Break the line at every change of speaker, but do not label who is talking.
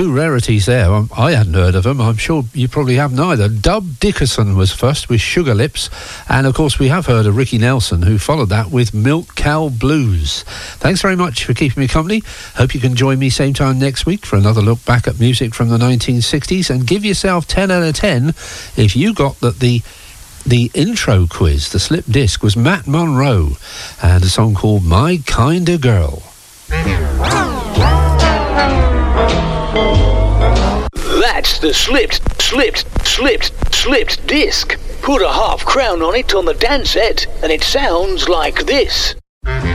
two rarities there. I hadn't heard of them. I'm sure you probably haven't either. Dub Dickerson was first with Sugar Lips, and of course we have heard of Ricky Nelson, who followed that with Milk Cow Blues. Thanks very much for keeping me company. Hope you can join me same time next week for another look back at music from the 1960s, and give yourself 10 out of 10 if you got that the intro quiz, the slip disc, was Matt Monro and a song called My Kinda Girl.
That's the slipped disc. Put a half crown on it on the dance set and it sounds like this.